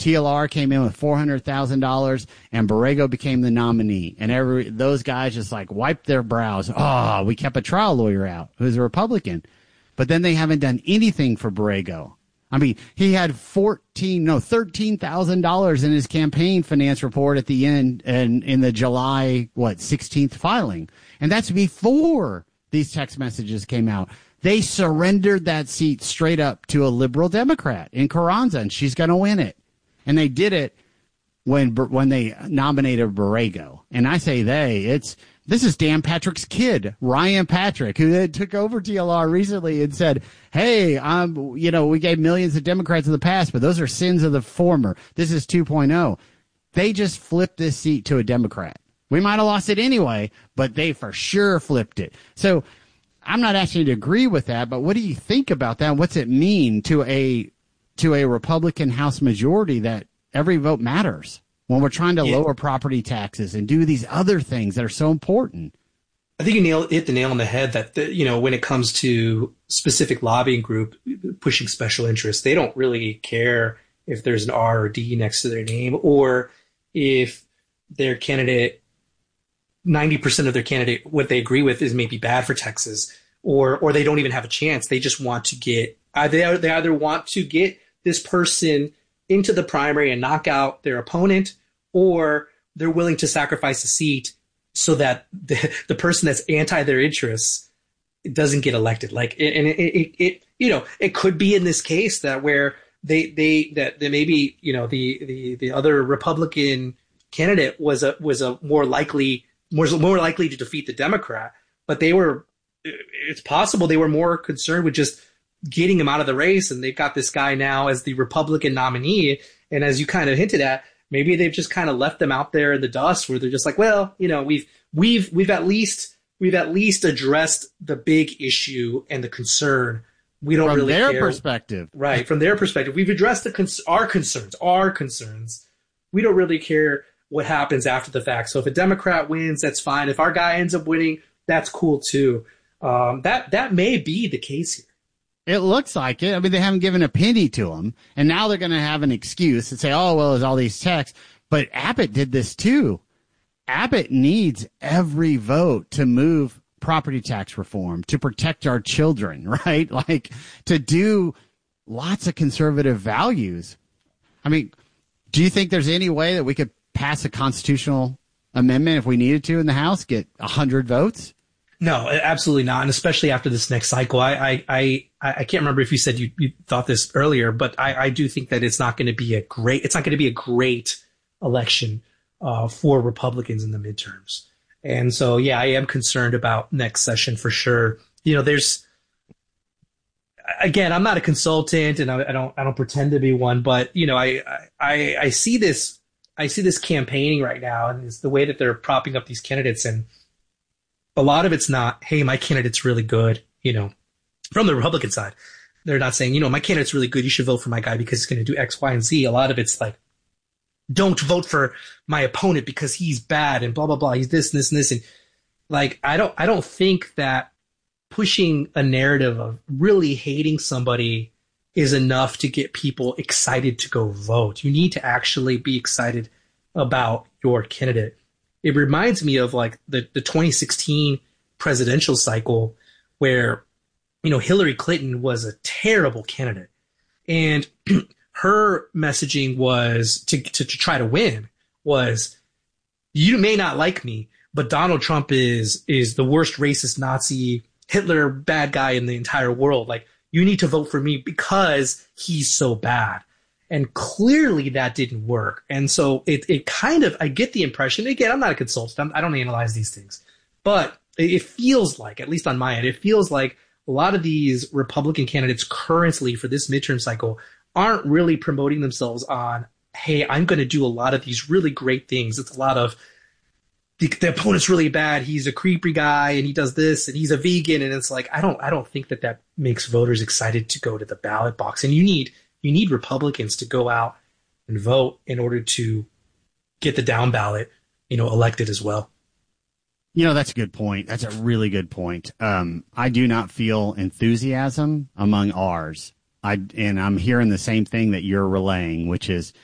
TLR came in with $400,000 and Borrego became the nominee. And those guys just like wiped their brows. Oh, we kept a trial lawyer out who's a Republican. But then they haven't done anything for Borrego. I mean, he had $13,000 in his campaign finance report at the end and in the July, 16th filing. And that's before these text messages came out. They surrendered that seat straight up to a liberal Democrat in Carranza, and she's going to win it. And they did it when they nominated Borrego. And I say this is Dan Patrick's kid, Ryan Patrick, who took over TLR recently and said, hey, we gave millions of Democrats in the past, but those are sins of the former. This is 2.0. They just flipped this seat to a Democrat. We might have lost it anyway, but they for sure flipped it. So I'm not asking you to agree with that, but what do you think about that? What's it mean to a Republican House majority that every vote matters when we're trying to lower property taxes and do these other things that are so important? I think you hit the nail on the head that, when it comes to specific lobbying group pushing special interests, they don't really care if there's an R or D next to their name, or if their candidate, 90% of their candidate, what they agree with is maybe bad for Texas, or they don't even have a chance. They just want to get, they either want to get this person into the primary and knock out their opponent, or they're willing to sacrifice a seat so that the person that's anti their interests doesn't get elected. It could be in this case that where they maybe, the other Republican candidate was more likely to defeat the Democrat, but it's possible they were more concerned with just getting him out of the race, and they've got this guy now as the Republican nominee. And as you kind of hinted at, maybe they've just kind of left them out there in the dust, where they're just like, well, we've at least addressed the big issue and the concern. We don't really care. From their perspective. Right. From their perspective, we've addressed our concerns. We don't really care what happens after the fact. So if a Democrat wins, that's fine. If our guy ends up winning, that's cool too. That may be the case here. It looks like it. I mean, they haven't given a penny to him, and now they're going to have an excuse and say, oh, well, there's all these texts. But Abbott did this too. Abbott needs every vote to move property tax reform, to protect our children, right? Like, to do lots of conservative values. I mean, do you think there's any way that we could pass a constitutional amendment if we needed to in the House, get 100 votes? No, absolutely not. And especially after this next cycle, I can't remember if you said you thought this earlier, but I do think that it's not going to be a great election for Republicans in the midterms. And so, yeah, I am concerned about next session for sure. Again, I'm not a consultant, and I don't pretend to be one, but I see this campaigning right now, and it's the way that they're propping up these candidates, and a lot of it's not, hey, my candidate's really good, from the Republican side. They're not saying, my candidate's really good, you should vote for my guy because he's going to do X, Y, and Z. A lot of it's like, don't vote for my opponent because he's bad and blah, blah, blah. He's this and this and this. And like, I don't think that pushing a narrative of really hating somebody is enough to get people excited to go vote. You need to actually be excited about your candidate. It reminds me of like the 2016 presidential cycle where, Hillary Clinton was a terrible candidate, and her messaging was to try to win was, you may not like me, but Donald Trump is the worst racist Nazi Hitler bad guy in the entire world. Like, you need to vote for me because he's so bad. And clearly that didn't work. And so it kind of, I get the impression, again, I'm not a consultant, I don't analyze these things, but it feels like, at least on my end, it feels like a lot of these Republican candidates currently for this midterm cycle aren't really promoting themselves on, hey, I'm going to do a lot of these really great things. It's a lot of, the opponent's really bad, he's a creepy guy, and he does this, and he's a vegan, and it's like, I don't think that makes voters excited to go to the ballot box. And you need Republicans to go out and vote in order to get the down ballot, elected as well. That's a good point. That's a really good point. I do not feel enthusiasm among ours. I'm hearing the same thing that you're relaying, which is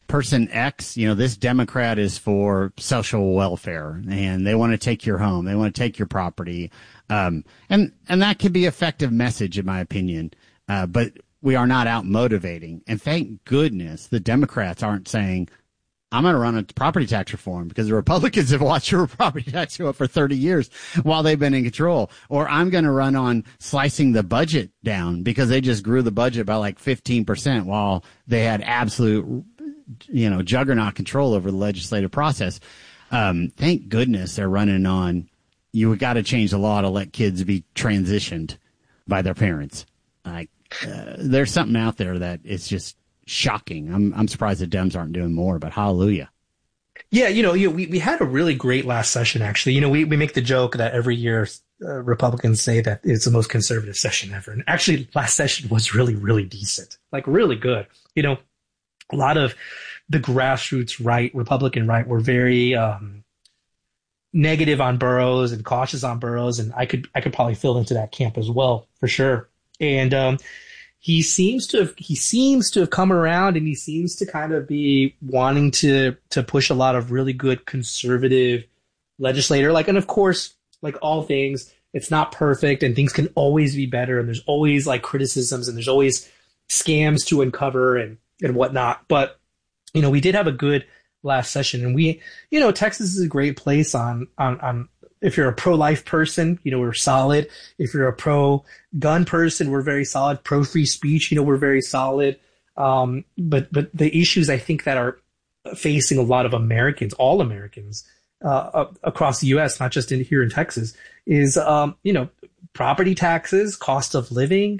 person X, this Democrat is for social welfare and they want to take your home. They want to take your property. And that can be an effective message, in my opinion. But we are not out motivating. And thank goodness the Democrats aren't saying, I'm going to run a property tax reform, because the Republicans have watched your property tax go up for 30 years while they've been in control. Or I'm going to run on slicing the budget down, because they just grew the budget by like 15% while they had absolute, juggernaut control over the legislative process. Thank goodness they're running on, you got to change the law to let kids be transitioned by their parents. There's something out there that it's just shocking. I'm surprised the Dems aren't doing more, but hallelujah. Yeah, we had a really great last session, actually. We make the joke that every year Republicans say that it's the most conservative session ever. And actually, last session was really, really decent, like really good. A lot of the grassroots right, Republican right, were very negative on Burrows and cautious on Burrows. And I could probably fill into that camp as well, for sure. And he seems to have come around, and he seems to kind of be wanting to push a lot of really good conservative legislator. And of course, like all things, it's not perfect and things can always be better. And there's always like criticisms and there's always scams to uncover and whatnot. But, we did have a good last session, and Texas is a great place on if you're a pro-life person, we're solid. If you're a pro-gun person, we're very solid. Pro-free speech, we're very solid. But the issues I think that are facing a lot of Americans, all Americans across the U.S., not just here in Texas, is property taxes, cost of living.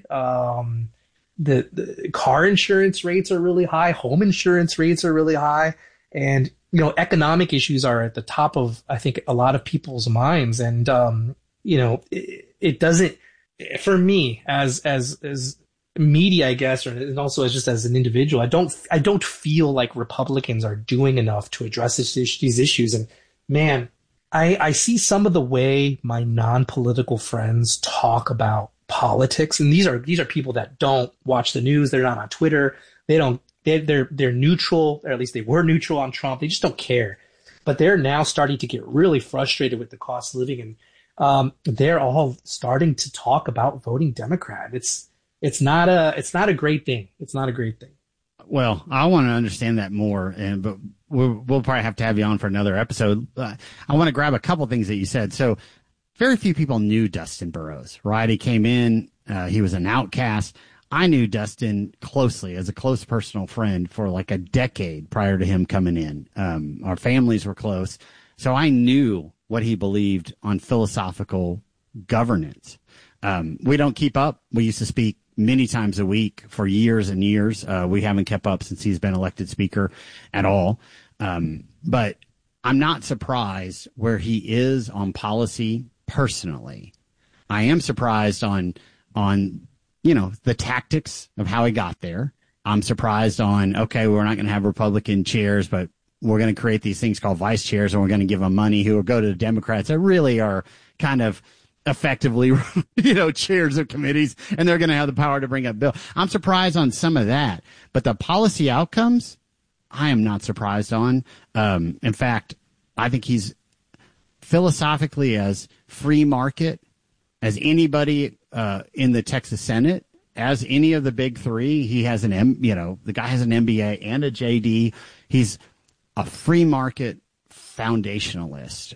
The car insurance rates are really high. Home insurance rates are really high, and economic issues are at the top of, I think, a lot of people's minds. And, it doesn't, for me as media, I guess, and also as an individual, I don't feel like Republicans are doing enough to address these issues. And man, I see some of the way my non-political friends talk about politics. And these are people that don't watch the news. They're not on Twitter. They're neutral, or at least they were neutral on Trump. They just don't care. But they're now starting to get really frustrated with the cost of living, and they're all starting to talk about voting Democrat. It's not a great thing. It's not a great thing. Well, I want to understand that more, but we'll probably have to have you on for another episode. I want to grab a couple things that you said. So, very few people knew Dustin Burrows, right? He came in, he was an outcast. I knew Dustin closely as a close personal friend for like a decade prior to him coming in. Our families were close, so I knew what he believed on philosophical governance. We don't keep up. We used to speak many times a week for years and years. We haven't kept up since he's been elected speaker at all. But I'm not surprised where he is on policy personally. I am surprised on the tactics of how he got there. I'm surprised on, okay, we're not going to have Republican chairs, but we're going to create these things called vice chairs, and we're going to give them money who will go to the Democrats that really are kind of effectively, chairs of committees, and they're going to have the power to bring up bill. I'm surprised on some of that, but the policy outcomes, I am not surprised on. In fact, I think he's philosophically as free market as anybody in the Texas Senate, as any of the big three. He has the guy has an MBA and a JD. He's a free market foundationalist.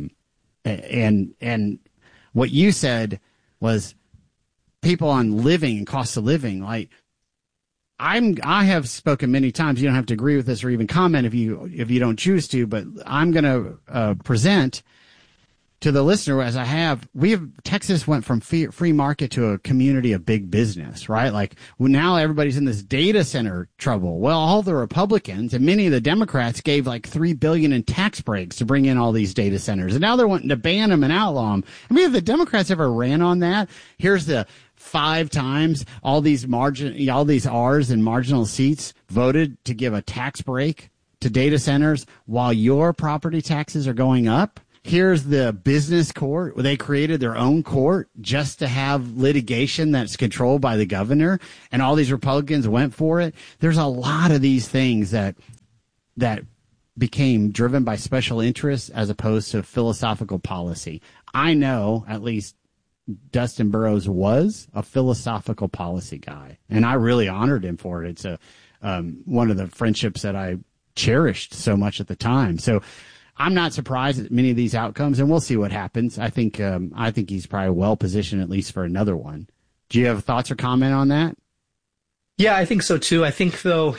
And what you said was people on living and cost of living. Like I have spoken many times. You don't have to agree with this or even comment if you don't choose to, but I'm going to present to the listener, as I have, Texas went from free market to a community of big business, right? Like now everybody's in this data center trouble. Well, all the Republicans and many of the Democrats gave like $3 billion in tax breaks to bring in all these data centers. And now they're wanting to ban them and outlaw them. I mean, if the Democrats ever ran on that, here's the 5 times all these R's and marginal seats voted to give a tax break to data centers while your property taxes are going up. Here's the business court. They created their own court just to have litigation that's controlled by the governor, and all these Republicans went for it. There's a lot of these things that that became driven by special interests as opposed to philosophical policy. I know at least Dustin Burrows was a philosophical policy guy, and I really honored him for it. It's one of the friendships that I cherished so much at the time. So I'm not surprised at many of these outcomes, and we'll see what happens. I think he's probably well positioned at least for another one. Do you have thoughts or comment on that? Yeah, I think so too. I think though,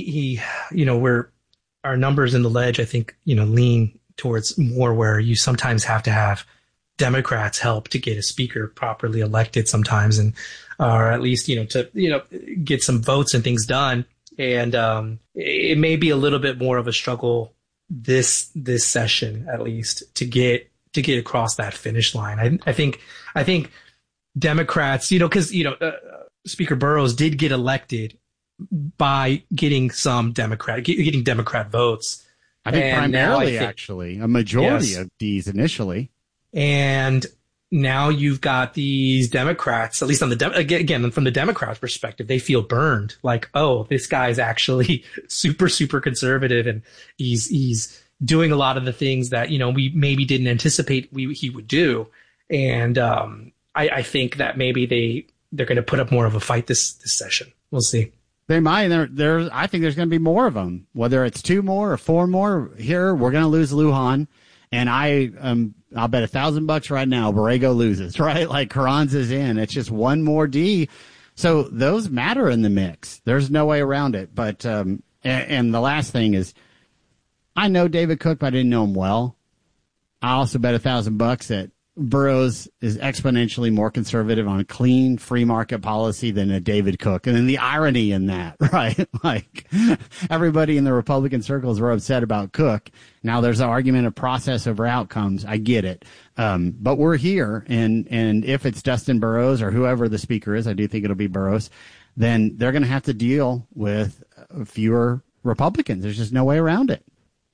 our numbers in the ledge, I think, lean towards more where you sometimes have to have Democrats help to get a speaker properly elected sometimes, and or at least to get some votes and things done. And it may be a little bit more of a struggle this session, at least, to get across that finish line. I think Democrats, because Speaker Burrows did get elected by getting Democrat votes. I think primarily, actually, a majority of these initially. And now you've got these Democrats, at least on again, from the Democrats' perspective, they feel burned. Like, oh, this guy's actually super, super conservative, and he's doing a lot of the things that, we maybe didn't anticipate he would do. And I think that maybe they're going to put up more of a fight this session. We'll see. They might. I think there's going to be more of them, whether it's 2 more or 4 more. Here, we're going to lose Lujan. And I'll bet $1,000 right now Borrego loses, right? Like Carranza's in. It's just one more D. So those matter in the mix. There's no way around it. But and the last thing is, I know David Cook, but I didn't know him well. I also bet $1,000 that Burrows is exponentially more conservative on clean free market policy than a David Cook. And then the irony in that, right? Like everybody in the Republican circles were upset about Cook. Now there's an argument of process over outcomes. I get it. But we're here. And if it's Dustin Burrows or whoever the speaker is, I do think it'll be Burrows, then they're going to have to deal with fewer Republicans. There's just no way around it.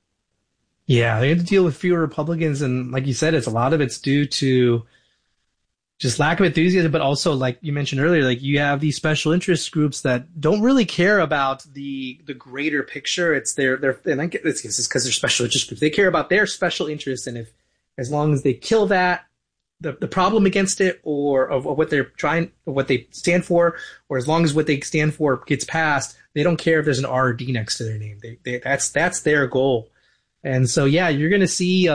Yeah, they have to deal with fewer Republicans, and like you said, a lot of it's due to just lack of enthusiasm, but also, like you mentioned earlier, like you have these special interest groups that don't really care about the greater picture. It's and I guess it's because they're special interest groups. They care about their special interests, and as long as they kill that, the problem against it, or of what they're trying, or what they stand for, or as long as what they stand for gets passed, they don't care if there's an R or D next to their name. That's their goal. And so, yeah, you're going to see,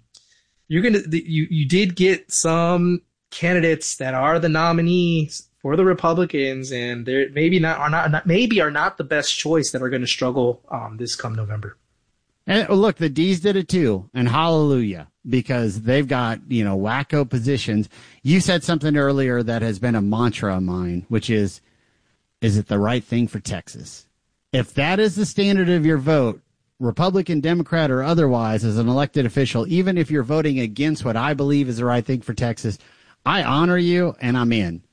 you did get some candidates that are the nominees for the Republicans, and they're are not the best choice that are going to struggle this come November. And look, the D's did it too, and hallelujah, because they've got, wacko positions. You said something earlier that has been a mantra of mine, which is it the right thing for Texas? If that is the standard of your vote, Republican, Democrat, or otherwise, as an elected official, even if you're voting against what I believe is the right thing for Texas, I honor you and I'm in.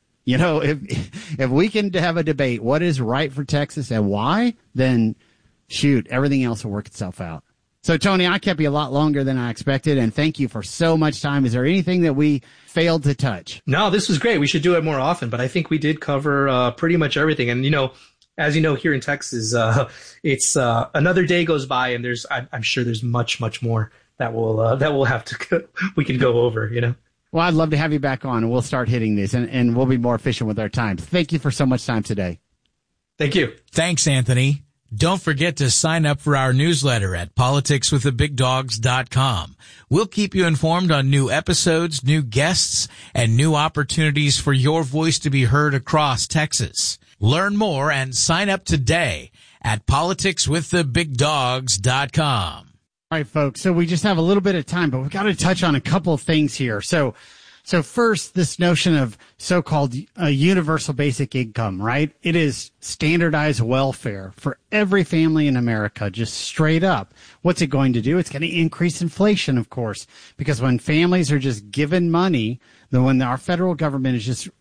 If we can have a debate, what is right for Texas and why, then shoot, everything else will work itself out. So, Tony, I kept you a lot longer than I expected, and thank you for so much time. Is there anything that we failed to touch? No, this was great. We should do it more often, but I think we did cover pretty much everything. And, as you know, here in Texas, it's another day goes by, and I'm sure there's much, much more that we'll have to we can go over. Well, I'd love to have you back on, and we'll start hitting these, and we'll be more efficient with our time. Thank you for so much time today. Thank you. Thanks, Anthony. Don't forget to sign up for our newsletter at politicswiththebigdogs.com. We'll keep you informed on new episodes, new guests, and new opportunities for your voice to be heard across Texas. Learn more and sign up today at politicswiththebigdogs.com. All right, folks. So we just have a little bit of time, but we've got to touch on a couple of things here. So first, this notion of so-called universal basic income, right? It is standardized welfare for every family in America, just straight up. What's it going to do? It's going to increase inflation, of course, because when families are just given money, then when our federal government is just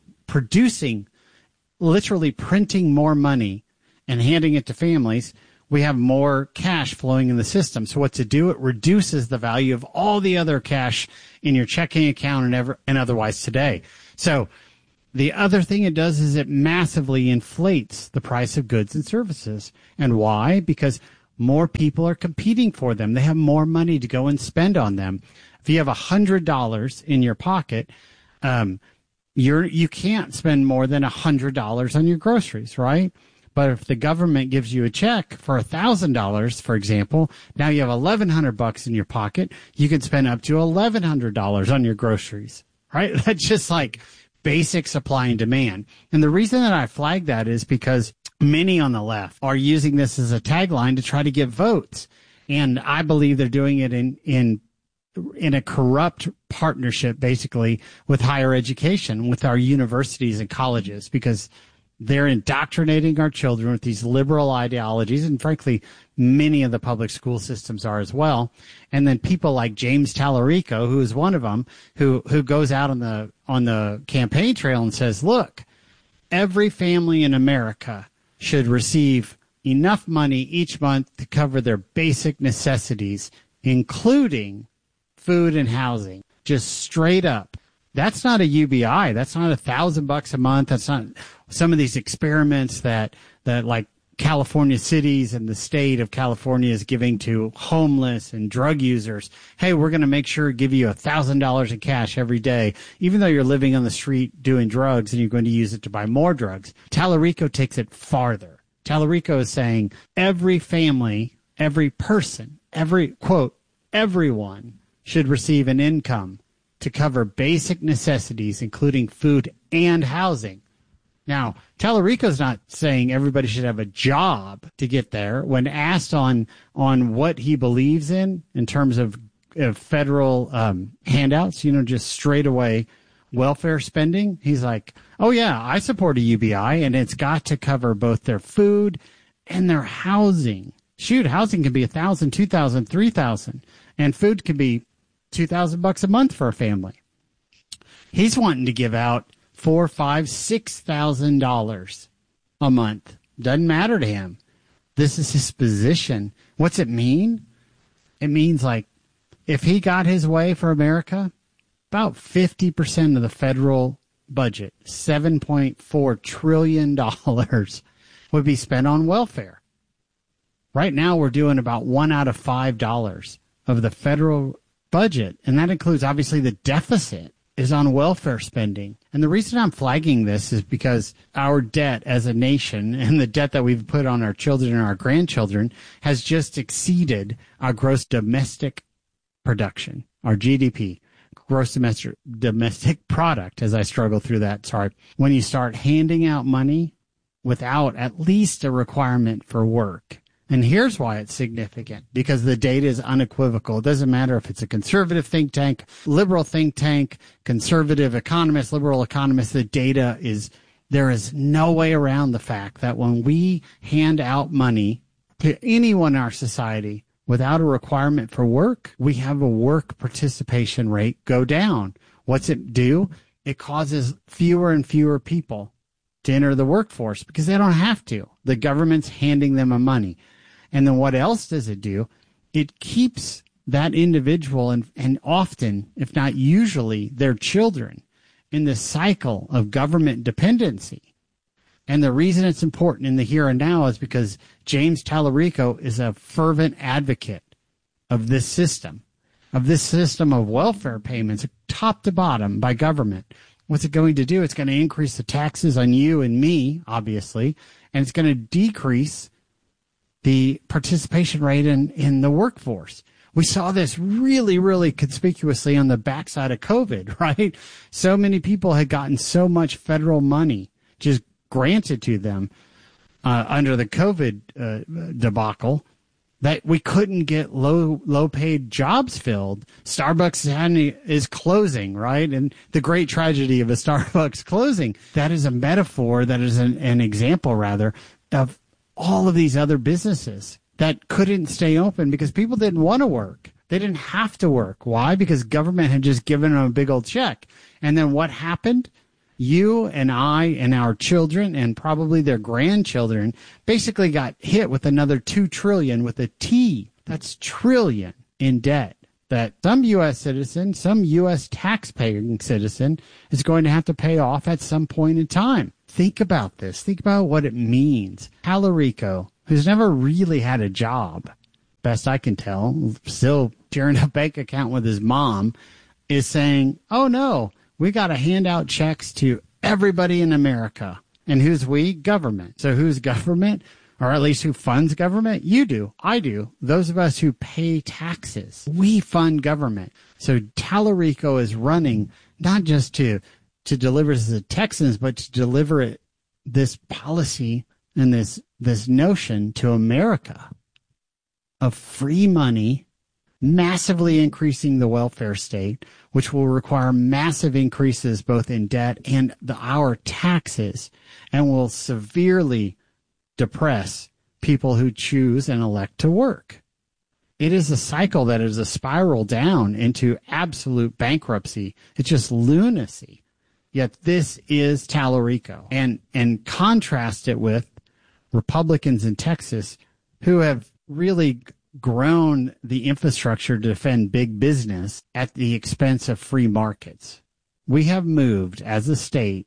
literally printing more money and handing it to families, we have more cash flowing in the system. So what to do? It reduces the value of all the other cash in your checking account and otherwise today. So the other thing it does is it massively inflates the price of goods and services. And why? Because more people are competing for them. They have more money to go and spend on them. If you have $100 in your pocket, you can't spend more than $100 on your groceries, right? But if the government gives you a check for $1,000, for example, now you have $1,100 in your pocket. You can spend up to $1,100 on your groceries, right? That's just like basic supply and demand. And the reason that I flag that is because many on the left are using this as a tagline to try to get votes. And I believe they're doing it in a corrupt partnership, basically, with higher education, with our universities and colleges, because they're indoctrinating our children with these liberal ideologies, and frankly, many of the public school systems are as well. And then people like James Tallarico, who is one of them, who goes out on the campaign trail and says, look, every family in America should receive enough money each month to cover their basic necessities, including food and housing. Just straight up. That's not a UBI. That's not $1,000 a month. That's not some of these experiments that like California cities and the state of California is giving to homeless and drug users. Hey, we're going to make sure to give you $1,000 in cash every day, even though you're living on the street doing drugs and you're going to use it to buy more drugs. Tallarico takes it farther. Tallarico is saying every family, every person, everyone should receive an income to cover basic necessities, including food and housing. Now, Tallarico's not saying everybody should have a job to get there. When asked on what he believes in terms of federal handouts, just straight away welfare spending, he's like, oh, yeah, I support a UBI, and it's got to cover both their food and their housing. Shoot, housing can be $1,000, $2,000, $3,000, and food can be $2,000 a month for a family. He's wanting to give out $4,000, $5,000, $6,000 a month. Doesn't matter to him. This is his position. What's it mean? It means like if he got his way for America, about 50% of the federal budget, $7.4 trillion, would be spent on welfare. Right now, we're doing about $1 out of $5 of the federal budget, and that includes obviously the deficit is on welfare spending. And the reason I'm flagging this is because our debt as a nation and the debt that we've put on our children and our grandchildren has just exceeded our gross domestic production, our GDP, gross domestic product, as I struggle through that. Sorry. When you start handing out money without at least a requirement for work. And here's why it's significant, because the data is unequivocal. It doesn't matter if it's a conservative think tank, liberal think tank, conservative economist, liberal economist. The data is, there is no way around the fact that when we hand out money to anyone in our society without a requirement for work, we have a work participation rate go down. What's it do? It causes fewer and fewer people to enter the workforce because they don't have to. The government's handing them a money. And then what else does it do? It keeps that individual and often, if not usually, their children in this cycle of government dependency. And the reason it's important in the here and now is because James Tallarico is a fervent advocate of this system of welfare payments, top to bottom by government. What's it going to do? It's going to increase the taxes on you and me, obviously, and it's going to decrease the participation rate in the workforce. We saw this really, really conspicuously on the backside of COVID, right? So many people had gotten so much federal money just granted to them under the COVID debacle that we couldn't get low-paid jobs filled. Starbucks is closing, right? And the great tragedy of a Starbucks closing, that is a metaphor, that is an example, rather, of all of these other businesses that couldn't stay open because people didn't want to work. They didn't have to work. Why? Because government had just given them a big old check. And then what happened? You and I and our children and probably their grandchildren basically got hit with another $2 trillion with a T. That's trillion in debt that some U.S. citizen, some U.S. taxpaying citizen is going to have to pay off at some point in time. Think about this. Think about what it means. Tallarico, who's never really had a job, best I can tell, still sharing a bank account with his mom, is saying, oh no, we got to hand out checks to everybody in America. And who's we? Government. So who's government? Or at least who funds government? You do. I do. Those of us who pay taxes. We fund government. So Tallarico is running not just to deliver to the Texans, but to deliver this policy and this notion to America of free money, massively increasing the welfare state, which will require massive increases both in debt and our taxes, and will severely depress people who choose and elect to work. It is a cycle that is a spiral down into absolute bankruptcy. It's just lunacy. Yet this is Tallarico. And contrast it with Republicans in Texas who have really grown the infrastructure to defend big business at the expense of free markets. We have moved as a state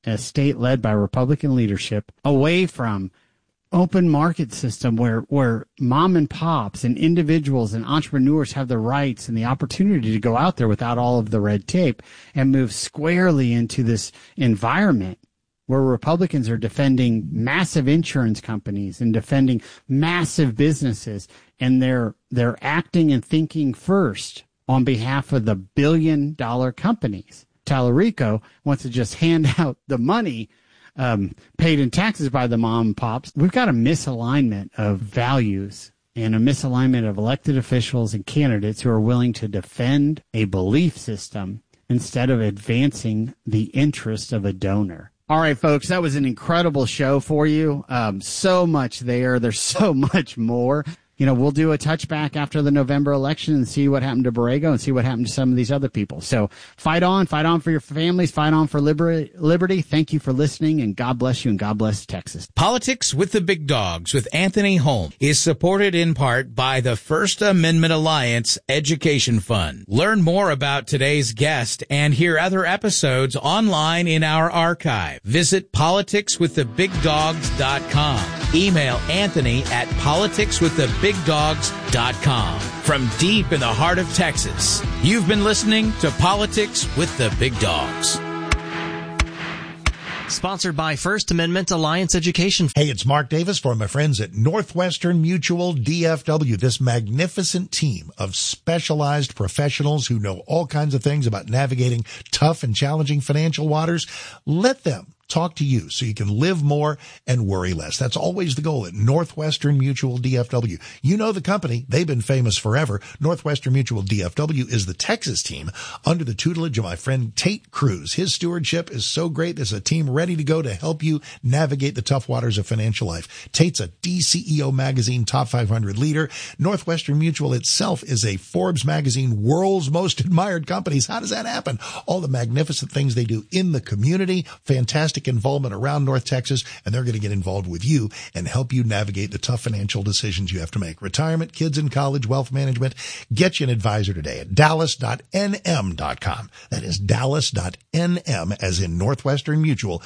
led by Republican leadership, away from open market system where mom and pops and individuals and entrepreneurs have the rights and the opportunity to go out there without all of the red tape, and move squarely into this environment where Republicans are defending massive insurance companies and defending massive businesses, and they're acting and thinking first on behalf of the billion-dollar companies. Tallarico wants to just hand out the money paid in taxes by the mom and pops. We've got a misalignment of values and a misalignment of elected officials and candidates who are willing to defend a belief system instead of advancing the interest of a donor. All right, folks, that was an incredible show for you. So much there. There's so much more. You know, we'll do a touchback after the November election and see what happened to Borrego and see what happened to some of these other people. So fight on for your families, fight on for liberty. Thank you for listening, and God bless you, and God bless Texas. Politics with the Big Dogs with Anthony Holmes is supported in part by the First Amendment Alliance Education Fund. Learn more about today's guest and hear other episodes online in our archive. Visit politicswiththebigdogs.com. Email Anthony at politicswiththebigdogs.com. From deep in the heart of Texas, you've been listening to Politics with the Big Dogs. Sponsored by First Amendment Alliance Education. Hey, it's Mark Davis for my friends at Northwestern Mutual DFW, this magnificent team of specialized professionals who know all kinds of things about navigating tough and challenging financial waters. Let them talk to you so you can live more and worry less. That's always the goal at Northwestern Mutual DFW. You know the company. They've been famous forever. Northwestern Mutual DFW is the Texas team under the tutelage of my friend Tate Cruz. His stewardship is so great. There's a team ready to go to help you navigate the tough waters of financial life. Tate's a DCEO magazine top 500 leader. Northwestern Mutual itself is a Forbes magazine world's most admired companies. How does that happen? All the magnificent things they do in the community, fantastic involvement around North Texas, and they're going to get involved with you and help you navigate the tough financial decisions you have to make. Retirement, kids in college, wealth management. Get you an advisor today at dallas.nm.com. That is dallas.nm as in Northwestern Mutual,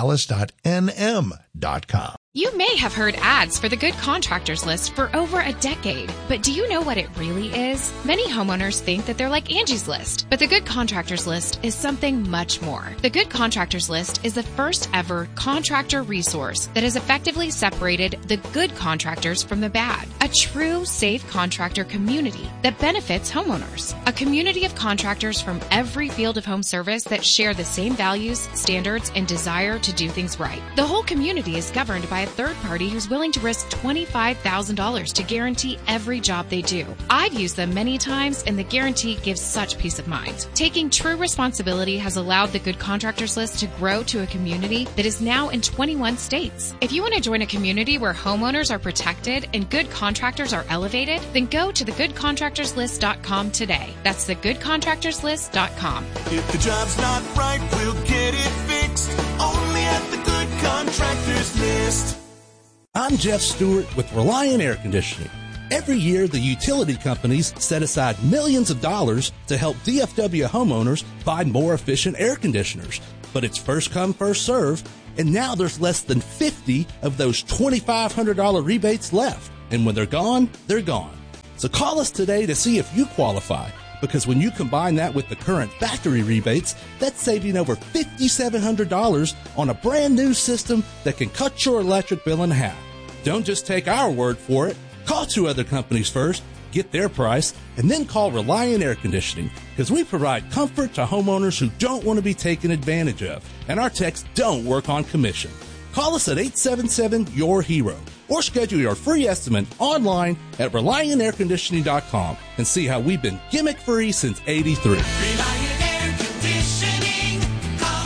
dallas.nm.com. You may have heard ads for the Good Contractors List for over a decade, but do you know what it really is? Many homeowners think that they're like Angie's List, but the Good Contractors List is something much more. The Good Contractors List is the first ever contractor resource that has effectively separated the good contractors from the bad. A true safe contractor community that benefits homeowners. A community of contractors from every field of home service that share the same values, standards, and desire to do things right. The whole community is governed by a third party who's willing to risk $25,000 to guarantee every job they do. I've used them many times, and the guarantee gives such peace of mind. Taking true responsibility has allowed the Good Contractors List to grow to a community that is now in 21 states. If you want to join a community where homeowners are protected and good contractors are elevated, then go to thegoodcontractorslist.com today. That's thegoodcontractorslist.com. If the job's not right, we'll get it fixed. Only at the Good Contractors List. I'm Jeff Stewart with Reliant Air Conditioning. Every year, the utility companies set aside millions of dollars to help DFW homeowners buy more efficient air conditioners. But it's first come, first serve, and now there's less than 50 of those $2,500 rebates left. And when they're gone, they're gone. So call us today to see if you qualify. Because when you combine that with the current factory rebates, that's saving over $5,700 on a brand new system that can cut your electric bill in half. Don't just take our word for it. Call 2 other companies first, get their price, and then call Reliant Air Conditioning, because we provide comfort to homeowners who don't want to be taken advantage of, and our techs don't work on commission. Call us at 877-YOUR-HERO or schedule your free estimate online at ReliantAirConditioning.com and see how we've been gimmick-free since '83. Reliant Air Conditioning. Call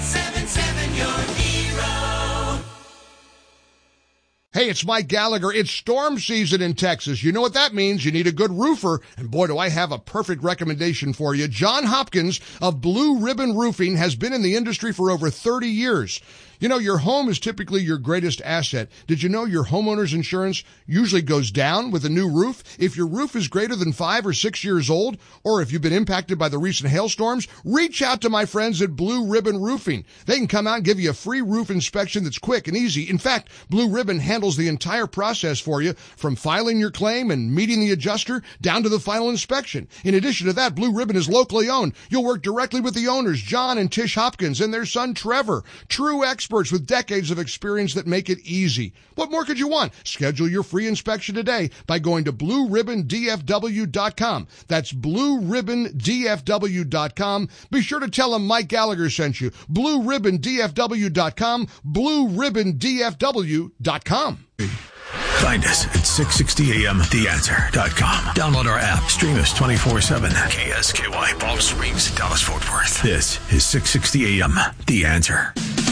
877-YOUR-HERO. Hey, it's Mike Gallagher. It's storm season in Texas. You know what that means. You need a good roofer. And boy, do I have a perfect recommendation for you. John Hopkins of Blue Ribbon Roofing has been in the industry for over 30 years. You know, your home is typically your greatest asset. Did you know your homeowner's insurance usually goes down with a new roof? If your roof is greater than 5 or 6 years old, or if you've been impacted by the recent hailstorms, reach out to my friends at Blue Ribbon Roofing. They can come out and give you a free roof inspection that's quick and easy. In fact, Blue Ribbon handles the entire process for you, from filing your claim and meeting the adjuster down to the final inspection. In addition to that, Blue Ribbon is locally owned. You'll work directly with the owners, John and Tish Hopkins, and their son, Trevor. True experts with decades of experience that make it easy. What more could you want? Schedule your free inspection today by going to BlueRibbonDFW.com. That's BlueRibbonDFW.com. Be sure to tell them Mike Gallagher sent you. BlueRibbonDFW.com. BlueRibbonDFW.com. Find us at 660amtheanswer.com. Download our app. Stream us 24/7. KSKY, Palm Springs, Dallas, Fort Worth. This is 660 AM, The Answer.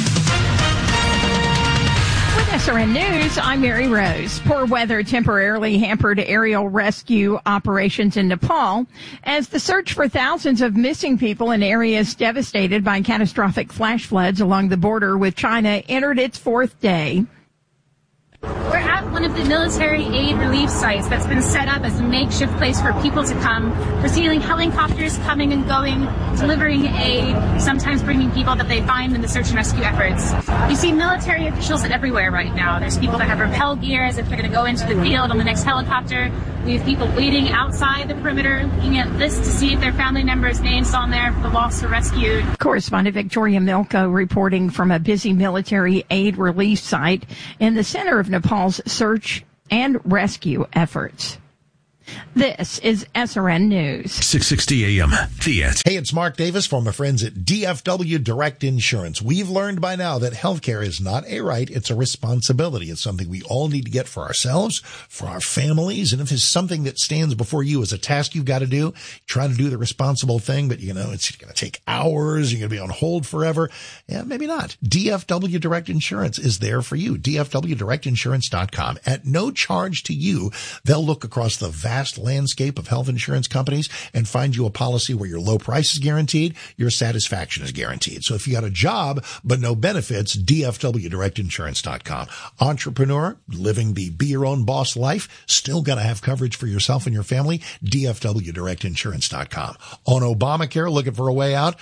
With SRN News, I'm Mary Rose. Poor weather temporarily hampered aerial rescue operations in Nepal as the search for thousands of missing people in areas devastated by catastrophic flash floods along the border with China entered its 4th day. We're at one of the military aid relief sites that's been set up as a makeshift place for people to come. We're seeing helicopters coming and going, delivering aid, sometimes bringing people that they find in the search and rescue efforts. You see military officials everywhere right now. There's people that have rappel gear as if they're going to go into the field on the next helicopter. We have people waiting outside the perimeter, looking at lists to see if their family members' names on there for the lost or rescued. Correspondent Victoria Milko reporting from a busy military aid relief site in the center of Nepal's search and rescue efforts. This is SRN News. 660 AM, The Answer. Hey, it's Mark Davis from my friends at DFW Direct Insurance. We've learned by now that healthcare is not a right, it's a responsibility. It's something we all need to get for ourselves, for our families, and if it's something that stands before you as a task you've got to do, try to do the responsible thing, but you know, it's going to take hours, you're going to be on hold forever. Yeah, maybe not. DFW Direct Insurance is there for you. DFWDirectInsurance.com. At no charge to you, they'll look across the vast landscape of health insurance companies and find you a policy where your low price is guaranteed, your satisfaction is guaranteed. So if you got a job but no benefits, DFWDirectInsurance.com. Entrepreneur, living the be your own boss life, still got to have coverage for yourself and your family, DFWDirectInsurance.com. On Obamacare, looking for a way out,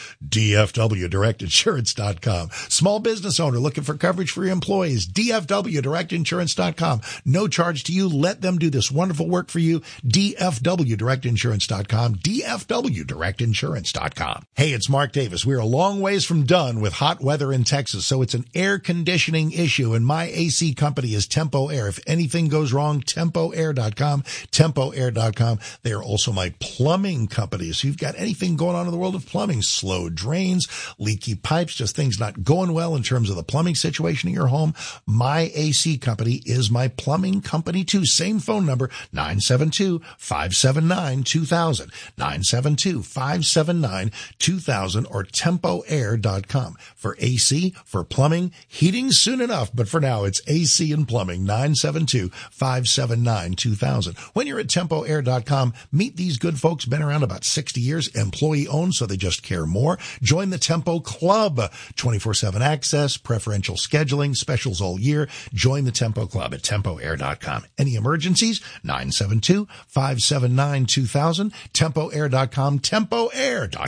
DFWDirectInsurance.com. Small business owner looking for coverage for your employees, DFWDirectInsurance.com. No charge to you. Let them do this wonderful work for you. DFWDirectInsurance.com, DFWDirectInsurance.com. Hey, it's Mark Davis. We're a long ways from done with hot weather in Texas, so it's an air conditioning issue, and my AC company is Tempo Air. If anything goes wrong, TempoAir.com, TempoAir.com. They are also my plumbing company. So you've got anything going on in the world of plumbing, slow drains, leaky pipes, just things not going well in terms of the plumbing situation in your home, my AC company is my plumbing company too. Same phone number, 972-579-2000, 972-579-2000, or TempoAir.com. For AC, for plumbing, heating soon enough, but for now it's AC and plumbing, 972-579-2000. When you're at TempoAir.com, meet these good folks, been around about 60 years, employee owned, so they just care more. Join the Tempo Club, 24/7 access, preferential scheduling, specials all year. Join the Tempo Club at TempoAir.com. Any emergencies? 972-579-2000, TempoAir.com,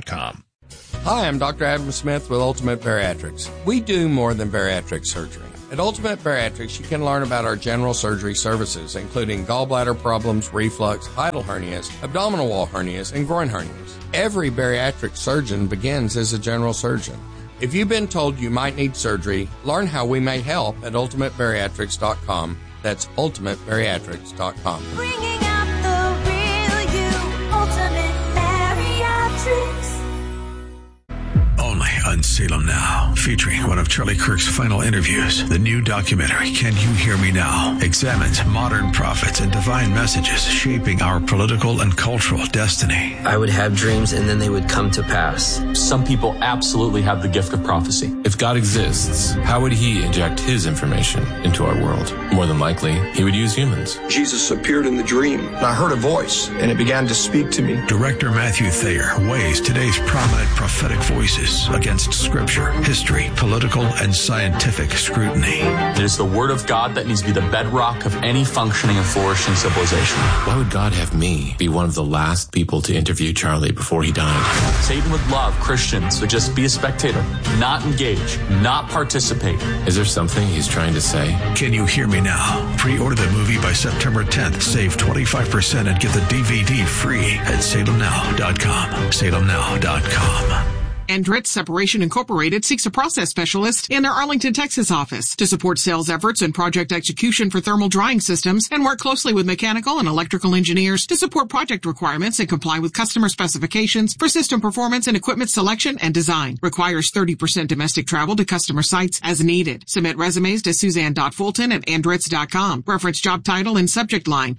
TempoAir.com. Hi, I'm Dr. Adam Smith with Ultimate Bariatrics. We do more than bariatric surgery. At Ultimate Bariatrics, you can learn about our general surgery services, including gallbladder problems, reflux, hiatal hernias, abdominal wall hernias, and groin hernias. Every bariatric surgeon begins as a general surgeon. If you've been told you might need surgery, learn how we may help at ultimatebariatrics.com. That's ultimatebariatrics.com. Bringing out the real you, Ultimate Bariatrics. Only on Salem Now, featuring one of Charlie Kirk's final interviews. The new documentary, Can You Hear Me Now?, examines modern prophets and divine messages shaping our political and cultural destiny. I would have dreams and then they would come to pass. Some people absolutely have the gift of prophecy. If God exists, how would he inject his information into our world? More than likely, he would use humans. Jesus appeared in the dream, and I heard a voice, and it began to speak to me. Director Matthew Thayer weighs today's prominent prophetic voices against scripture, history, political, and scientific scrutiny. It is the word of God that needs to be the bedrock of any functioning and flourishing civilization. Why would God have me be one of the last people to interview Charlie before he died? Satan would love Christians to just be a spectator, not engage, not participate. Is there something he's trying to say? Can You Hear Me Now? Pre-order the movie by September 10th. Save 25% and get the DVD free at salemnow.com. salemnow.com. Andritz Separation Incorporated seeks a process specialist in their Arlington, Texas office to support sales efforts and project execution for thermal drying systems and work closely with mechanical and electrical engineers to support project requirements and comply with customer specifications for system performance and equipment selection and design. Requires 30% domestic travel to customer sites as needed. Submit resumes to Suzanne.Fulton@Andritz.com. Reference job title and subject line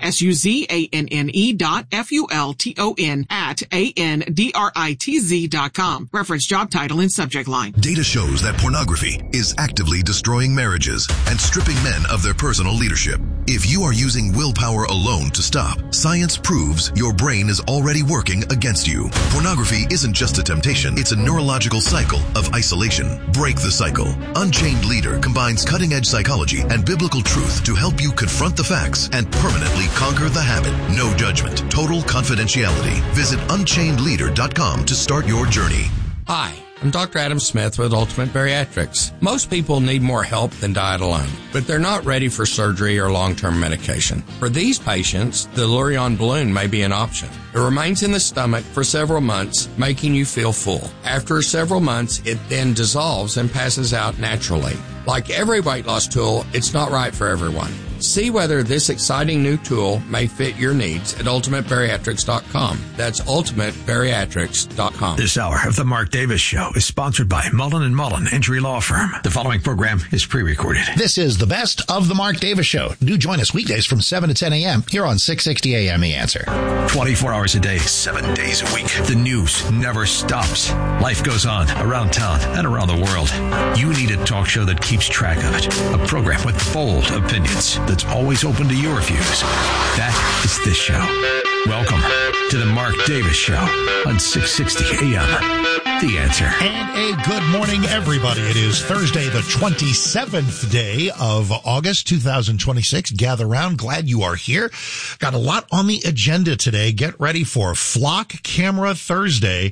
SUZANNE.FULTON@ANDRITZ.com. Reference job title and subject line. Data shows that pornography is actively destroying marriages and stripping men of their personal leadership. If you are using willpower alone to stop, science proves your brain is already working against you. Pornography isn't just a temptation, it's a neurological cycle of isolation. Break the cycle. Unchained Leader combines cutting-edge psychology and biblical truth to help you confront the facts and permanently conquer the habit. No judgment, total confidentiality. Visit unchainedleader.com to start your journey. Hi, I'm Dr. Adam Smith with Ultimate Bariatrics. Most people need more help than diet alone, but they're not ready for surgery or long-term medication. For these patients, the Lurion balloon may be an option. It remains in the stomach for several months, making you feel full. After several months, it then dissolves and passes out naturally. Like every weight loss tool, it's not right for everyone. See whether this exciting new tool may fit your needs at ultimatebariatrics.com. That's ultimatebariatrics.com. This hour of the Mark Davis Show is sponsored by Mullen & Mullen Injury Law Firm. The following program is pre-recorded. This is the best of the Mark Davis Show. Do join us weekdays from 7 to 10 a.m. here on 660 a.m. The Answer. 24 hours a day, 7 days a week. The news never stops. Life goes on around town and around the world. You need a talk show that keeps track of it. A program with bold opinions that's always open to your views. That is this show. Welcome to the Mark Davis Show on 660 AM. The Answer. And a good morning, everybody. It is Thursday, the 27th day of August, 2026. Gather round. Glad you are here. Got a lot on the agenda today. Get ready for Flock Camera Thursday.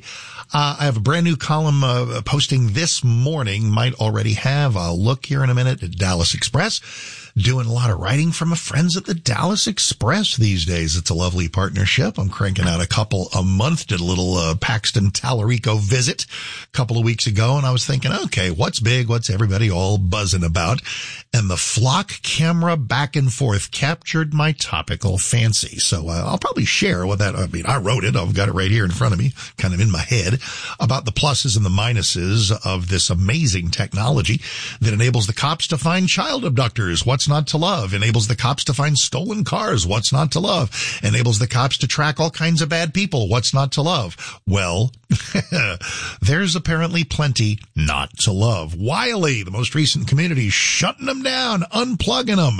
I have a brand new column posting this morning. Might already have. I'll look here in a minute at Dallas Express. Doing a lot of writing from my friends at the Dallas Express these days. It's a lovely partnership. I'm cranking out a couple a month. Did a little Paxton Tallarico visit a couple of weeks ago, and I was thinking, okay, what's big? What's everybody all buzzing about? And the Flock camera back and forth captured my topical fancy. So I'll probably share what that, I mean, I wrote it. I've got it right here in front of me, kind of in my head, about the pluses and the minuses of this amazing technology that enables the cops to find child abductors. What's not to love? Enables the cops to find stolen cars. What's not to love? Enables the cops to track all kinds of bad people. What's not to love? Well, there's apparently plenty not to love. Wiley, the most recent community, shutting them down, unplugging them.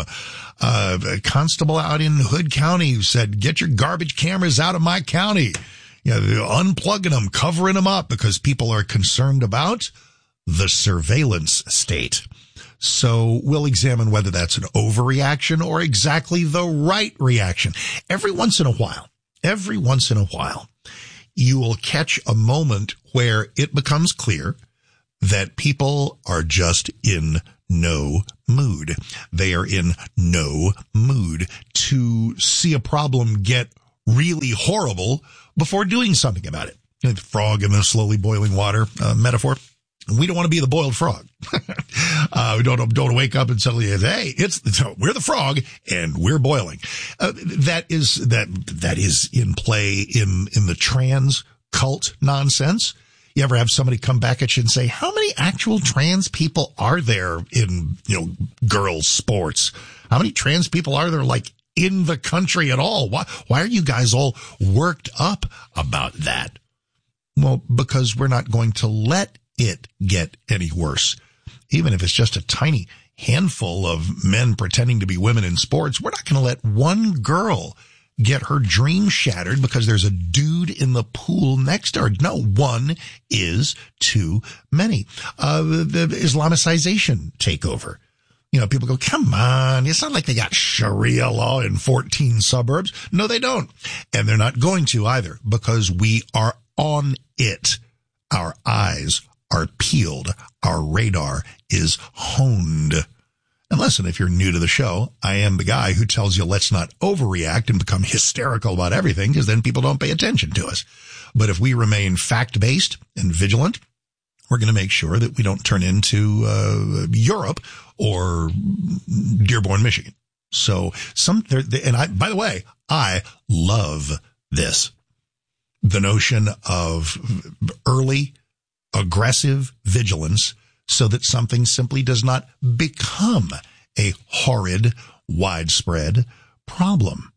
A constable out in Hood County who said, get your garbage cameras out of my county. You know, unplugging them, covering them up because people are concerned about the surveillance state. So we'll examine whether that's an overreaction or exactly the right reaction. Every once in a while, you will catch a moment where it becomes clear that people are just in no mood. They are in no mood to see a problem get really horrible before doing something about it. You know, the frog in the slowly boiling water metaphor. We don't want to be the boiled frog. We don't wake up and suddenly, hey, we're the frog and we're boiling. That is in play in the trans cult nonsense. You ever have somebody come back at you and say, how many actual trans people are there in, girls sports? How many trans people are there like in the country at all? Why are you guys all worked up about that? Well, because we're not going to let it get any worse. Even if it's just a tiny handful of men pretending to be women in sports, we're not going to let one girl get her dream shattered because there's a dude in the pool next to her. No, one is too many. The Islamicization takeover. People go, come on, it's not like they got Sharia law in 14 suburbs. No, they don't. And they're not going to either because we are on it. Our eyes are peeled. Our radar is honed. And listen, if you're new to the show, I am the guy who tells you let's not overreact and become hysterical about everything because then people don't pay attention to us. But if we remain fact-based and vigilant, we're going to make sure that we don't turn into Europe or Dearborn, Michigan. So by the way, I love this. The notion of early aggressive vigilance so that something simply does not become a horrid, widespread problem.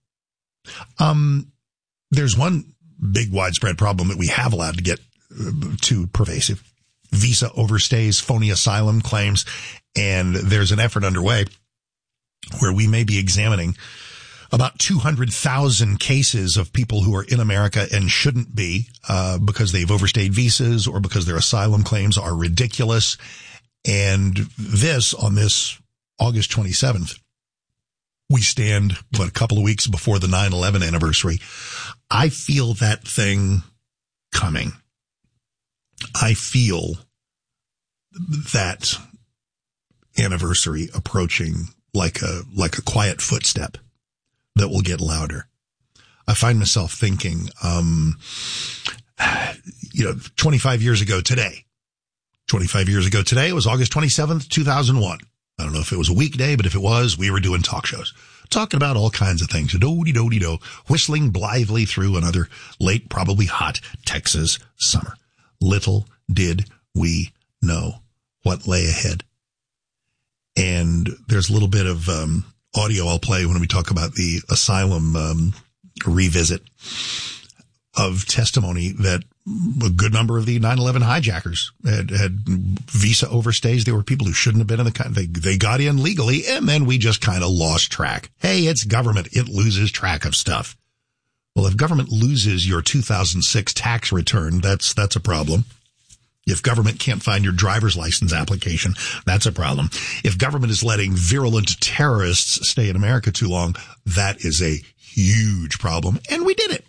There's one big widespread problem that we have allowed to get too pervasive. Visa overstays, phony asylum claims, and there's an effort underway where we may be examining about 200,000 cases of people who are in America and shouldn't be because they've overstayed visas or because their asylum claims are ridiculous. And on this August 27th, we stand, a couple of weeks before the 9/11 anniversary. I feel that thing coming. I feel that anniversary approaching like a quiet footstep that will get louder. I find myself thinking, 25 years ago today, it was August 27th, 2001. I don't know if it was a weekday, but if it was, we were doing talk shows, talking about all kinds of things, do-de-do-de-do, whistling blithely through another late, probably hot Texas summer. Little did we know what lay ahead. And there's a little bit of audio I'll play when we talk about the asylum revisit of testimony that a good number of the 9/11 hijackers had visa overstays. They were people who shouldn't have been in the country. They got in legally, and then we just kind of lost track. Hey, it's government. It loses track of stuff. Well, if government loses your 2006 tax return, that's a problem. If government can't find your driver's license application, that's a problem. If government is letting virulent terrorists stay in America too long, that is a huge problem. And we did it.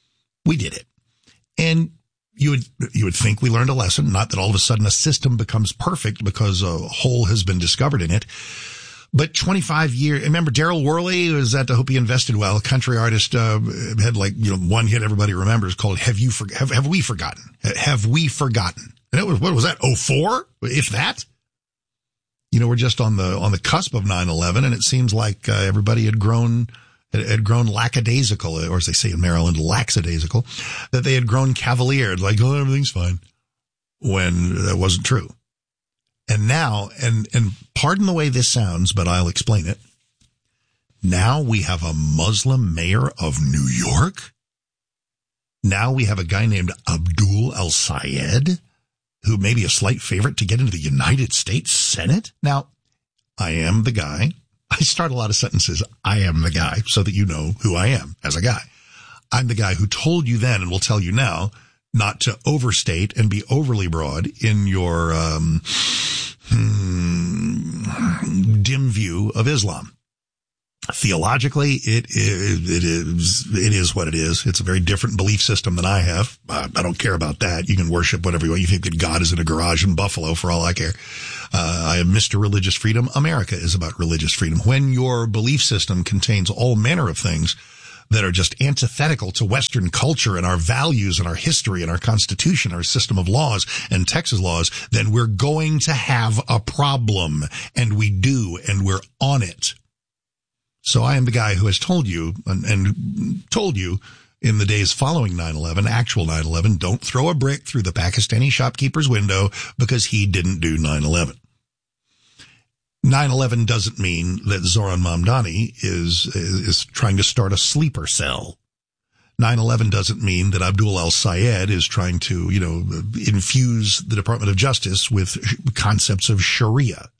And you would think we learned a lesson, not that all of a sudden a system becomes perfect because a hole has been discovered in it. But 25 years, remember Daryl Worley was at the Hope He Invested Well, country artist, had one hit everybody remembers called Have We Forgotten? Have We Forgotten? And it was, what was that? 04? If that? We're just on the cusp of 9/11, and it seems like everybody had grown lackadaisical, or as they say in Maryland, lackadaisical, that they had grown cavalier, like, oh, everything's fine, when that wasn't true. And now, and pardon the way this sounds, but I'll explain it. Now we have a Muslim mayor of New York. Now we have a guy named Abdul El-Sayed, who may be a slight favorite to get into the United States Senate. Now, I am the guy. I start a lot of sentences. I am the guy, so that you know who I am as a guy. I'm the guy who told you then and will tell you now not to overstate and be overly broad in your dim view of Islam. Theologically, it is what it is. It's a very different belief system than I have. I don't care about that. You can worship whatever you want. You think that God is in a garage in Buffalo, for all I care. I am Mr. Religious Freedom. America is about religious freedom. When your belief system contains all manner of things that are just antithetical to Western culture and our values and our history and our Constitution, our system of laws and Texas laws, then we're going to have a problem. And we do, and we're on it. So I am the guy who has told you and told you in the days following 9/11, actual 9/11, don't throw a brick through the Pakistani shopkeeper's window because he didn't do 9/11. 9/11 doesn't mean that Zoran Mamdani is trying to start a sleeper cell. 9/11 doesn't mean that Abdul al-Sayed is trying to, infuse the Department of Justice with concepts of Sharia.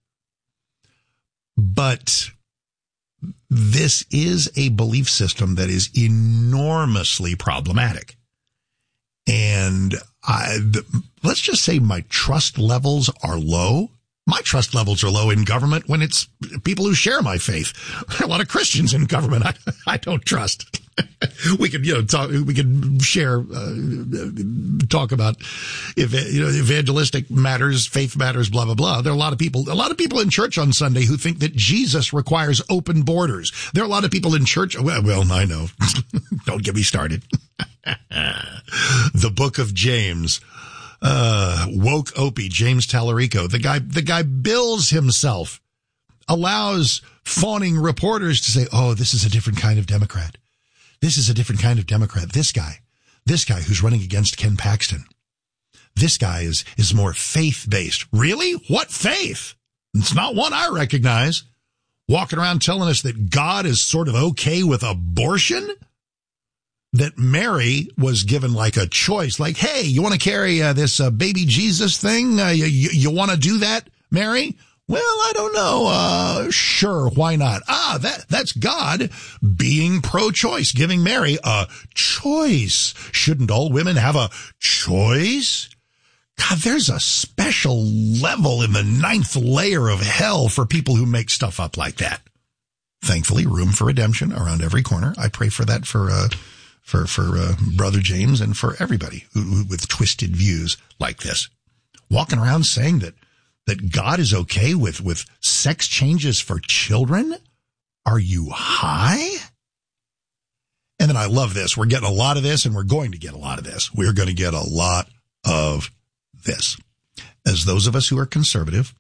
But this is a belief system that is enormously problematic. And let's just say my trust levels are low. My trust levels are low in government when it's people who share my faith. There are a lot of Christians in government I don't trust. We could, talk about evangelistic matters, faith matters, blah, blah, blah. There are a lot of people in church on Sunday who think that Jesus requires open borders. There are a lot of people in church. Well, I know. Don't get me started. The book of James. Woke Opie, James Tallarico, the guy bills himself, allows fawning reporters to say, oh, this is a different kind of Democrat. This is a different kind of Democrat. This guy who's running against Ken Paxton. This guy is more faith-based. Really? What faith? It's not one I recognize. Walking around telling us that God is sort of okay with abortion? That Mary was given like a choice, like, hey, you want to carry this baby Jesus thing? You want to do that, Mary? Well, I don't know. Sure, why not? That's God being pro-choice, giving Mary a choice. Shouldn't all women have a choice? God, there's a special level in the 9th layer of hell for people who make stuff up like that. Thankfully, room for redemption around every corner. I pray for that for Brother James and for everybody who with twisted views like this. Walking around saying that God is okay with sex changes for children? Are you high? And then I love this. We're getting a lot of this, and we're going to get a lot of this. We're going to get a lot of this. As those of us who are conservative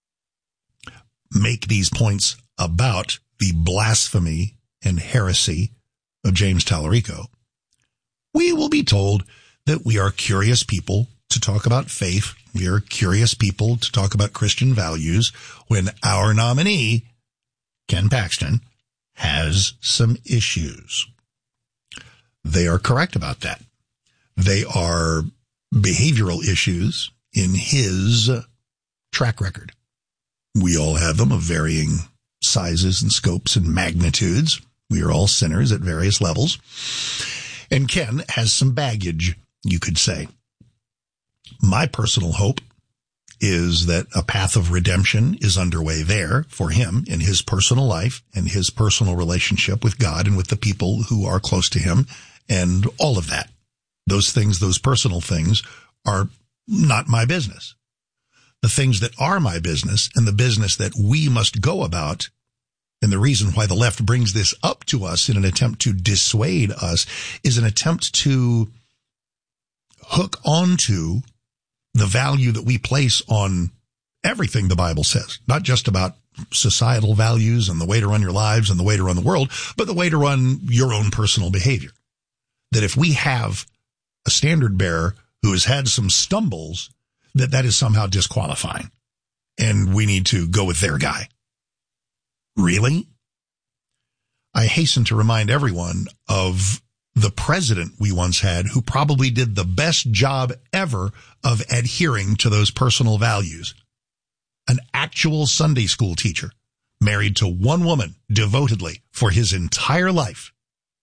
make these points about the blasphemy and heresy of James Tallarico, we will be told that we are curious people to talk about faith. We are curious people to talk about Christian values when our nominee, Ken Paxton, has some issues. They are correct about that. They are behavioral issues in his track record. We all have them of varying sizes and scopes and magnitudes. We are all sinners at various levels. And Ken has some baggage, you could say. My personal hope is that a path of redemption is underway there for him in his personal life and his personal relationship with God and with the people who are close to him and all of that. Those things, those personal things, are not my business. The things that are my business and the business that we must go about, and the reason why the left brings this up to us in an attempt to dissuade us, is an attempt to hook onto the value that we place on everything the Bible says, not just about societal values and the way to run your lives and the way to run the world, but the way to run your own personal behavior. That if we have a standard bearer who has had some stumbles, that is somehow disqualifying, and we need to go with their guy. Really? I hasten to remind everyone of the president we once had who probably did the best job ever of adhering to those personal values. An actual Sunday school teacher, married to one woman devotedly for his entire life.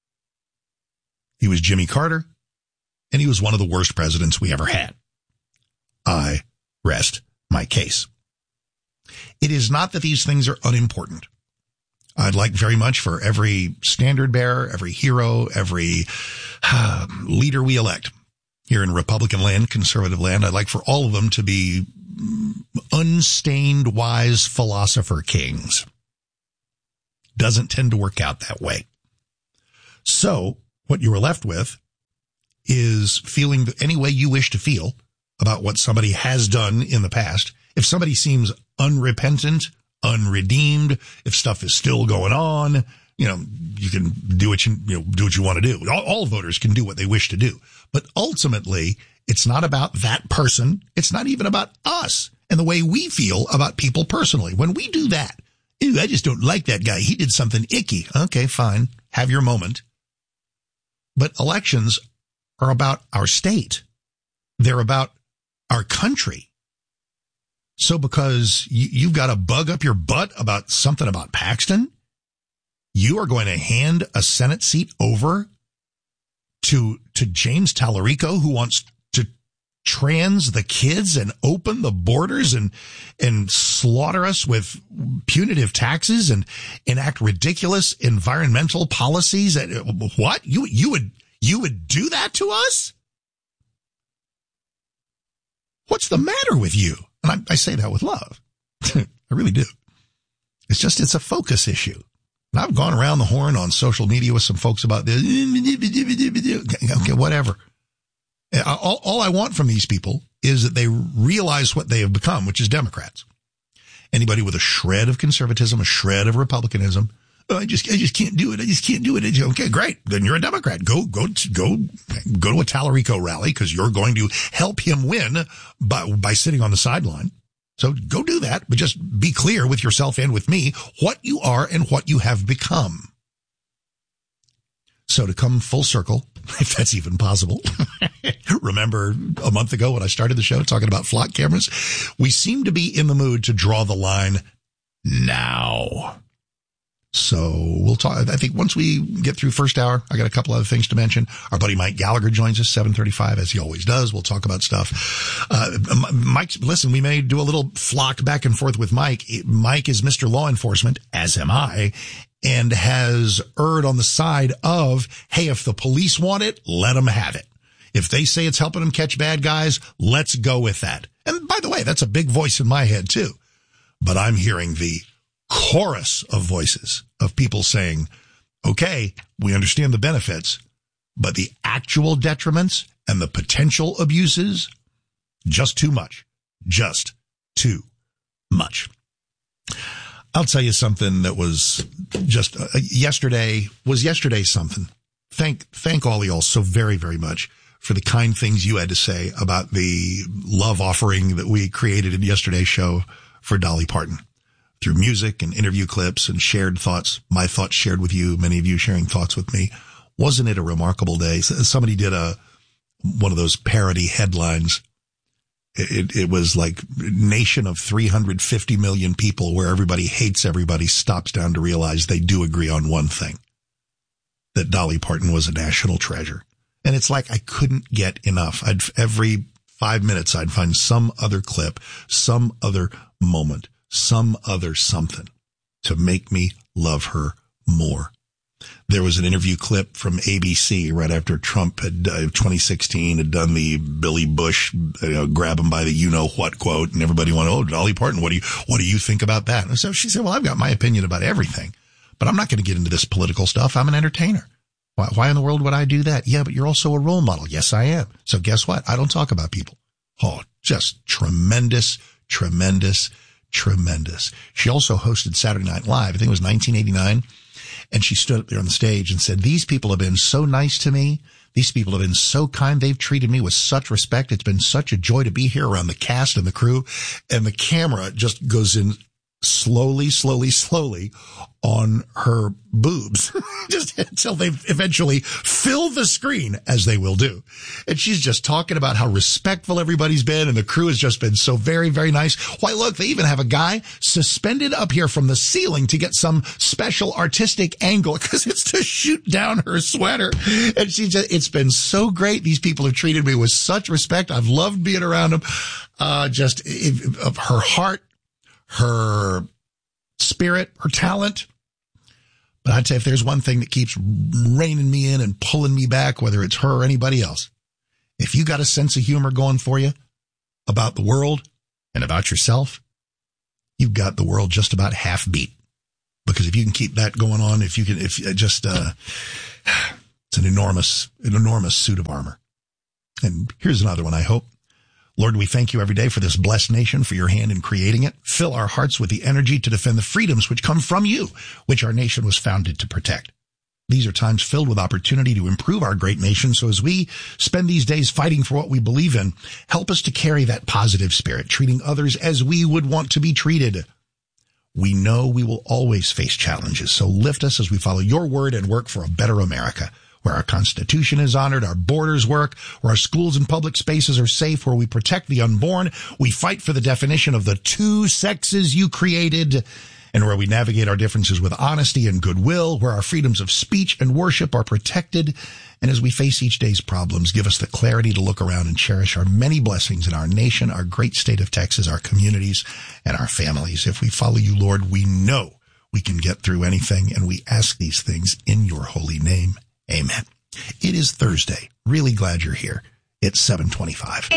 He was Jimmy Carter, and he was one of the worst presidents we ever had. I rest my case. It is not that these things are unimportant. I'd like very much for every standard bearer, every hero, every leader we elect here in Republican land, conservative land, I'd like for all of them to be unstained, wise philosopher kings. Doesn't tend to work out that way. So what you were left with is feeling any way you wish to feel about what somebody has done in the past. If somebody seems unrepentant, unredeemed, if stuff is still going on, you can do what you want to do. All voters can do what they wish to do. But ultimately, it's not about that person. It's not even about us and the way we feel about people personally. When we do that, ew, I just don't like that guy. He did something icky. Okay, fine. Have your moment. But elections are about our state. They're about our country. So because you've got a bug up your butt about something about Paxton, you are going to hand a Senate seat over to James Tallarico, who wants to trans the kids and open the borders and slaughter us with punitive taxes and enact ridiculous environmental policies. What? You would do that to us? What's the matter with you? And I say that with love. I really do. It's a focus issue. And I've gone around the horn on social media with some folks about this. Okay, whatever. All I want from these people is that they realize what they have become, which is Democrats. Anybody with a shred of conservatism, a shred of republicanism, I just can't do it. I just can't do it. Okay, great. Then you're a Democrat. Go to a Tallarico rally because you're going to help him win by sitting on the sideline. So go do that, but just be clear with yourself and with me what you are and what you have become. So to come full circle, if that's even possible, remember a month ago when I started the show talking about flock cameras, we seem to be in the mood to draw the line now. So we'll talk. I think once we get through first hour, I got a couple other things to mention. Our buddy Mike Gallagher joins us 7:35 as he always does. We'll talk about stuff. Mike, listen, we may do a little flock back and forth with Mike. Mike is Mr. Law Enforcement, as am I, and has erred on the side of, hey, if the police want it, let them have it. If they say it's helping them catch bad guys, let's go with that. And by the way, that's a big voice in my head too. But I'm hearing the chorus of voices of people saying, okay, we understand the benefits, but the actual detriments and the potential abuses, just too much. Just too much. I'll tell you something that was just yesterday something. Thank all y'all so very, very much for the kind things you had to say about the love offering that we created in yesterday's show for Dolly Parton. Through music and interview clips and shared thoughts, my thoughts shared with you, many of you sharing thoughts with me. Wasn't it a remarkable day? Somebody did one of those parody headlines. It was like nation of 350 million people where everybody hates everybody stops down to realize they do agree on one thing, that Dolly Parton was a national treasure. And it's like I couldn't get enough. Every 5 minutes I'd find some other clip, some other moment, some other something to make me love her more. There was an interview clip from ABC right after Trump had 2016 had done the Billy Bush grab him by the you-know-what quote, and everybody went, oh, Dolly Parton, what do you think about that? And so she said, well, I've got my opinion about everything, but I'm not going to get into this political stuff. I'm an entertainer. Why in the world would I do that? Yeah, but you're also a role model. Yes, I am. So guess what? I don't talk about people. Oh, just tremendous. She also hosted Saturday Night Live. I think it was 1989. And she stood up there on the stage and said, these people have been so nice to me. These people have been so kind. They've treated me with such respect. It's been such a joy to be here around the cast and the crew. And the camera just goes in slowly on her boobs just until they eventually fill the screen, as they will do. And she's just talking about how respectful everybody's been, and the crew has just been so very, very nice. Why, look, they even have a guy suspended up here from the ceiling to get some special artistic angle because it's to shoot down her sweater. And it's been so great. These people have treated me with such respect. I've loved being around them. Her heart, her spirit, her talent, But I'd say if there's one thing that keeps reining me in and pulling me back, whether it's her or anybody else, if you got a sense of humor going for you about the world and about yourself, you've got the world just about half beat. Because if you can keep that going on, it's an enormous suit of armor. And here's another one, I hope. Lord, we thank you every day for this blessed nation, for your hand in creating it. Fill our hearts with the energy to defend the freedoms which come from you, which our nation was founded to protect. These are times filled with opportunity to improve our great nation. So as we spend these days fighting for what we believe in, help us to carry that positive spirit, treating others as we would want to be treated. We know we will always face challenges, so lift us as we follow your word and work for a better America, where our Constitution is honored, our borders work, where our schools and public spaces are safe, where we protect the unborn, we fight for the definition of the two sexes you created, and where we navigate our differences with honesty and goodwill, where our freedoms of speech and worship are protected. And as we face each day's problems, give us the clarity to look around and cherish our many blessings in our nation, our great state of Texas, our communities, and our families. If we follow you, Lord, we know we can get through anything, and we ask these things in your holy name. Amen. It is Thursday. Really glad you're here. It's 7:25.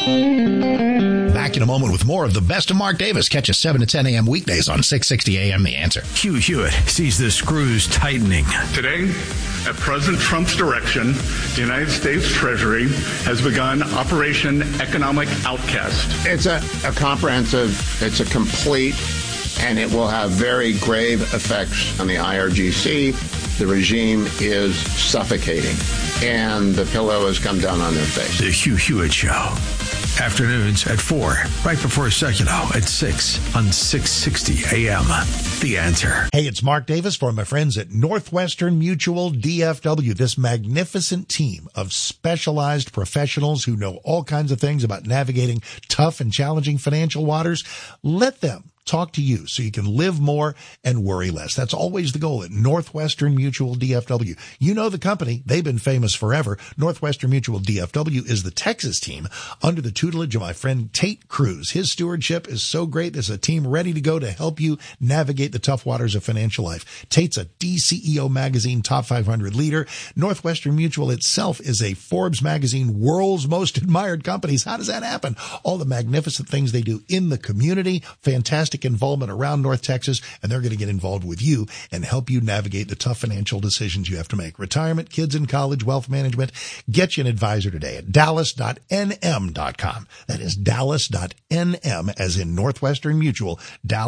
Back in a moment with more of the best of Mark Davis. Catch us 7 to 10 a.m. weekdays on 660 a.m. The Answer. Hugh Hewitt sees the screws tightening. Today, at President Trump's direction, the United States Treasury has begun Operation Economic Outcast. It's a comprehensive, it's a complete, and it will have very grave effects on the IRGC. The regime is suffocating, and the pillow has come down on their face. The Hugh Hewitt Show. Afternoons at 4, right before Seculo at 6 on 660 AM. The Answer. Hey, it's Mark Davis for my friends at Northwestern Mutual DFW, this magnificent team of specialized professionals who know all kinds of things about navigating tough and challenging financial waters. Let them talk to you so you can live more and worry less. That's always the goal at Northwestern Mutual DFW. You know the company. They've been famous forever. Northwestern Mutual DFW is the Texas team under the tutelage of my friend Tate Cruz. His stewardship is so great. There's a team ready to go to help you navigate the tough waters of financial life. Tate's a DCEO magazine top 500 leader. Northwestern Mutual itself is a Forbes magazine world's most admired companies. How does that happen? All the magnificent things they do in the community. Fantastic involvement around North Texas, and they're going to get involved with you and help you navigate the tough financial decisions you have to make. Retirement, kids in college, wealth management. Get you an advisor today at dallas.nm.com. That is dallas.nm, as in Northwestern Mutual,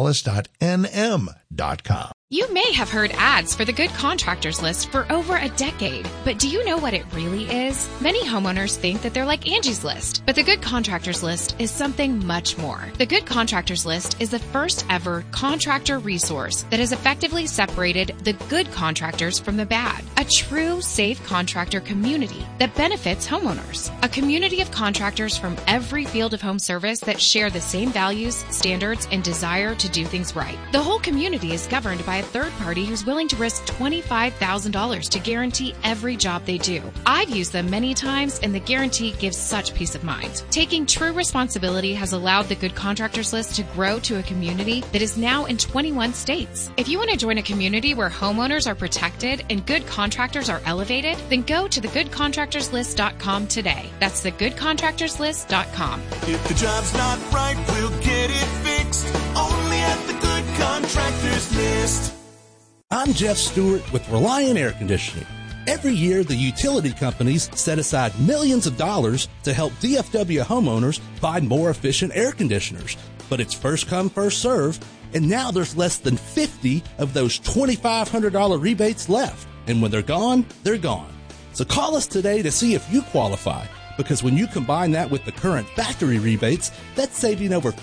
dallas.nm.com. You may have heard ads for the Good Contractors List for over a decade, but do you know what it really is? Many homeowners think that they're like Angie's List, but the Good Contractors List is something much more. The Good Contractors List is the first ever contractor resource that has effectively separated the good contractors from the bad. A true, safe contractor community that benefits homeowners. A community of contractors from every field of home service that share the same values, standards, and desire to do things right. The whole community is governed by a third party who's willing to risk $25,000 to guarantee every job they do. I've used them many times, and the guarantee gives such peace of mind. Taking true responsibility has allowed the Good Contractors List to grow to a community that is now in 21 states. If you want to join a community where homeowners are protected and good contractors are elevated, then go to thegoodcontractorslist.com today. That's thegoodcontractorslist.com. If the job's not right, we'll get it fixed. Only at the Good Contractors List. I'm Jeff Stewart with Reliant Air Conditioning. Every year, the utility companies set aside millions of dollars to help DFW homeowners buy more efficient air conditioners. But it's first come, first serve, and now there's less than 50 of those $2,500 rebates left. And when they're gone, they're gone. So call us today to see if you qualify, because when you combine that with the current factory rebates, that's saving over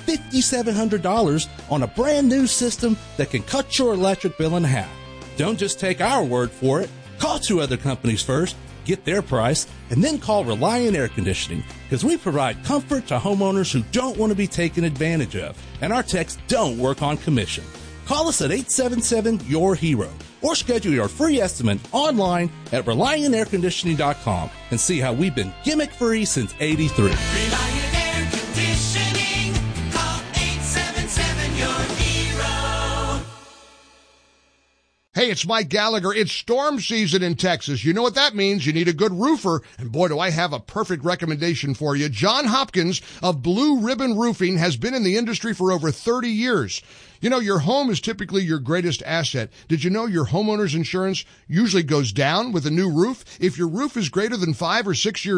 $5,700 on a brand new system that can cut your electric bill in half. Don't just take our word for it. Call 2 other companies first, get their price, and then call Reliant Air Conditioning, because we provide comfort to homeowners who don't want to be taken advantage of, and our techs don't work on commission. Call us at 877-YOUR-HERO or schedule your free estimate online at ReliantAirConditioning.com and see how we've been gimmick-free since '83. Reliant Air Conditioning. Call 877-YOUR-HERO. Hey, Hey, it's Mike Gallagher. It's storm season in Texas. You know what that means. You need a good roofer. And boy, do I have a perfect recommendation for you. John Hopkins of Blue Ribbon Roofing has been in the industry for over 30 years. You know, your home is typically your greatest asset. Did you know your homeowner's insurance usually goes down with a new roof? If your roof is greater than 5 or 6 years